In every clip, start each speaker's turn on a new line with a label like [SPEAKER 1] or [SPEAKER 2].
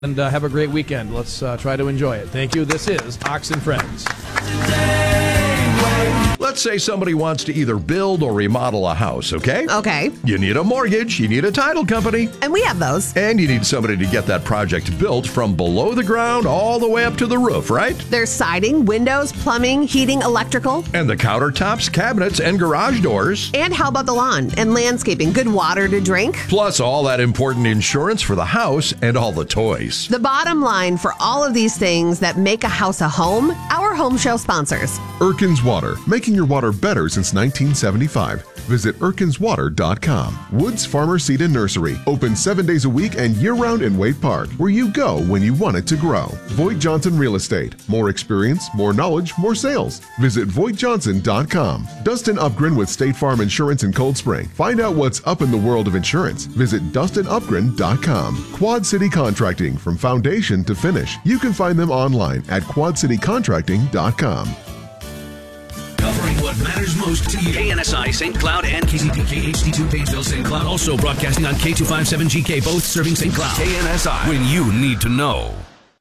[SPEAKER 1] And have a great weekend. Let's try to enjoy it. Thank you. This is Ox and Friends.
[SPEAKER 2] Let's say somebody wants to either build or remodel a house, okay?
[SPEAKER 3] Okay.
[SPEAKER 2] You need a mortgage, you need a title company.
[SPEAKER 3] And we have those.
[SPEAKER 2] And you need somebody to get that project built from below the ground all the way up to the roof, right?
[SPEAKER 3] There's siding, windows, plumbing, heating, electrical.
[SPEAKER 2] And the countertops, cabinets, and garage doors.
[SPEAKER 3] And how about the lawn and landscaping? Good water to drink.
[SPEAKER 2] Plus all that important insurance for the house and all the toys.
[SPEAKER 3] The bottom line for all of these things that make a house a home, our home show sponsors.
[SPEAKER 4] Erkin's Water, making your water better since 1975. Visit erkinswater.com. Woods Farmer Seed and Nursery, open 7 days a week and year-round in Wade Park, where you go when you want it to grow. Voigt Johnson Real Estate, more experience, more knowledge, more sales. Visit voigtjohnson.com. Dustin Upgren with State Farm Insurance in Cold Spring. Find out what's up in the world of insurance. Visit dustinupgren.com. Quad City Contracting, from foundation to finish. You can find them online at quadcitycontracting.com.
[SPEAKER 5] Covering what matters most to you. KNSI St. Cloud and KZPK HD2 Painesville St. Cloud. Also broadcasting on K257GK, both serving St. Cloud. KNSI, when you need to know.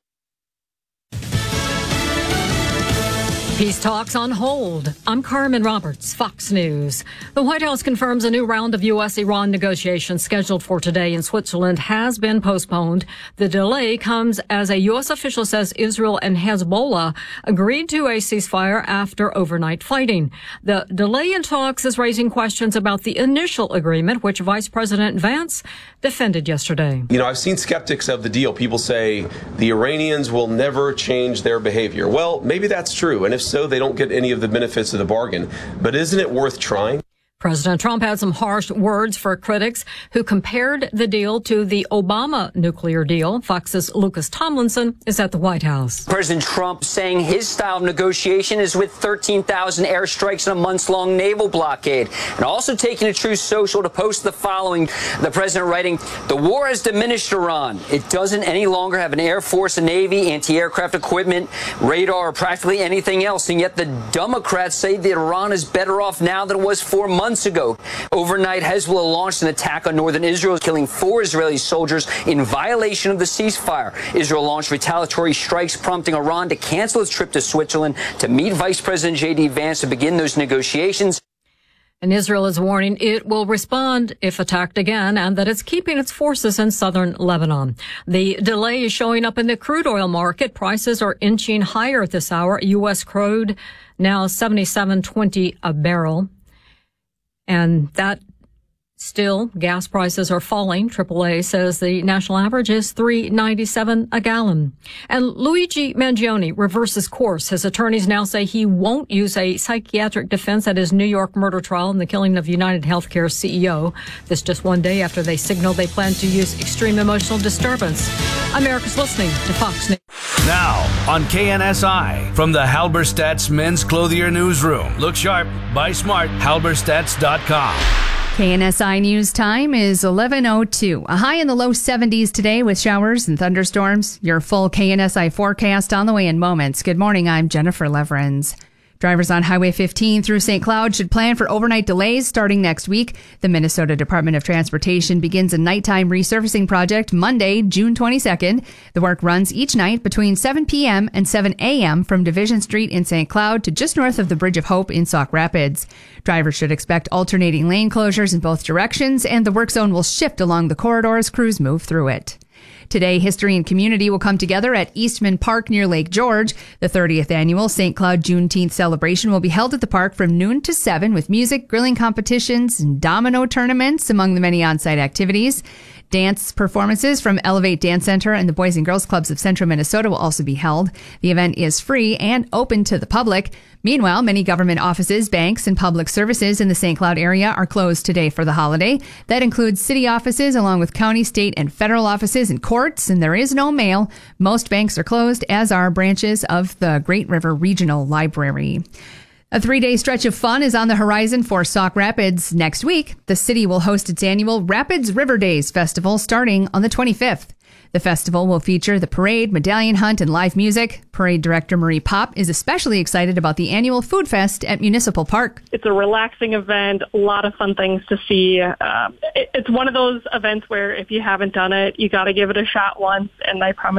[SPEAKER 6] Peace talks on hold. I'm Carmen Roberts, Fox News. The White House confirms a new round of U.S.-Iran negotiations scheduled for today in Switzerland has been postponed. The delay comes as a U.S. official says Israel and Hezbollah agreed to a ceasefire after overnight fighting. The delay in talks is raising questions about the initial agreement, which Vice President Vance defended yesterday.
[SPEAKER 7] You know, I've seen skeptics of the deal. People say the Iranians will never change their behavior. Well, maybe that's true. And if so, they don't get any of the benefits of the bargain. But isn't it worth trying?
[SPEAKER 6] President Trump had some harsh words for critics who compared the deal to the Obama nuclear deal. Fox's Lucas Tomlinson is at the White House.
[SPEAKER 8] President Trump saying his style of negotiation is with 13,000 airstrikes and a months-long naval blockade. And also taking to Truth Social to post the following. The president writing, "The war has diminished Iran. It doesn't any longer have an air force, a navy, anti-aircraft equipment, radar, or practically anything else. And yet the Democrats say that Iran is better off now than it was 4 months ago. Overnight, Hezbollah launched an attack on northern Israel, killing 4 Israeli soldiers in violation of the ceasefire. Israel launched retaliatory strikes, prompting Iran to cancel its trip to Switzerland to meet Vice President J.D. Vance to begin those negotiations.
[SPEAKER 6] And Israel is warning it will respond if attacked again and that it's keeping its forces in southern Lebanon. The delay is showing up in the crude oil market. Prices are inching higher this hour. U.S. crude now $77.20 a barrel. And that still, gas prices are falling. AAA says the national average is $3.97 a gallon. And Luigi Mangione reverses course. His attorneys now say he won't use a psychiatric defense at his New York murder trial and the killing of United Healthcare CEO. This just one day after they signaled they plan to use extreme emotional disturbance. America's listening to Fox News.
[SPEAKER 5] Now on KNSI from the Halberstadt's Men's Clothier Newsroom. Look sharp, buy smart, halberstadts.com.
[SPEAKER 9] KNSI News time is 11:02. A high in the low 70s today with showers and thunderstorms. Your full KNSI forecast on the way in moments. Good morning, I'm Jennifer Leverins. Drivers on Highway 15 through St. Cloud should plan for overnight delays starting next week. The Minnesota Department of Transportation begins a nighttime resurfacing project Monday, June 22nd. The work runs each night between 7 p.m. and 7 a.m. from Division Street in St. Cloud to just north of the Bridge of Hope in Sauk Rapids. Drivers should expect alternating lane closures in both directions, and the work zone will shift along the corridor as crews move through it. Today, history and community will come together at Eastman Park near Lake George. The 30th annual St. Cloud Juneteenth celebration will be held at the park from noon to 7 with music, grilling competitions, and domino tournaments among the many on-site activities. Dance performances from Elevate Dance Center and the Boys and Girls Clubs of Central Minnesota will also be held. The event is free and open to the public. Meanwhile, many government offices, banks, and public services in the St. Cloud area are closed today for the holiday. That includes city offices along with county, state, and federal offices and courts, and there is no mail. Most banks are closed, as are branches of the Great River Regional Library. A 3-day stretch of fun is on the horizon for Sauk Rapids next week. The city will host its annual Rapids River Days Festival starting on the 25th. The festival will feature the parade, medallion hunt, and live music. Parade Director Marie Popp is especially excited about the annual Food Fest at Municipal Park.
[SPEAKER 10] It's a relaxing event, a lot of fun things to see. It's one of those events where if you haven't done it, you got to give it a shot once, and I promise